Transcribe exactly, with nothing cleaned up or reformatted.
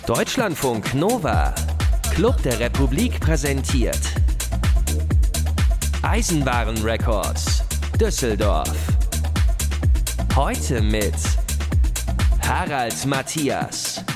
Deutschlandfunk Nova, Club der Republik präsentiert Eisenbahn Records, Düsseldorf. Heute mit Harald Matthias.